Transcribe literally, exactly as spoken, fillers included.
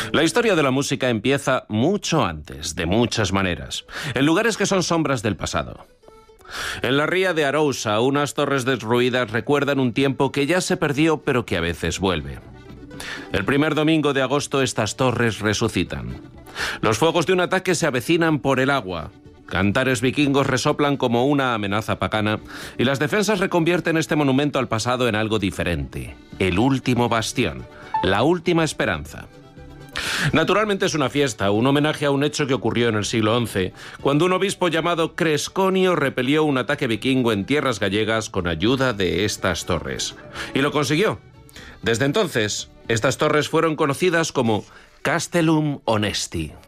La historia de la música empieza mucho antes, de muchas maneras, en lugares que son sombras del pasado. En la ría de Arousa, unas torres derruidas recuerdan un tiempo que ya se perdió, pero que a veces vuelve. El primer domingo de agosto estas torres resucitan. Los fuegos de un ataque se avecinan por el agua. Cantares vikingos resoplan como una amenaza pagana y las defensas reconvierten este monumento al pasado en algo diferente. El último bastión, la última esperanza. Naturalmente es una fiesta, un homenaje a un hecho que ocurrió en el siglo once, cuando un obispo llamado Cresconio repelió un ataque vikingo en tierras gallegas con ayuda de estas torres. Y lo consiguió. Desde entonces, estas torres fueron conocidas como Castellum Honesti.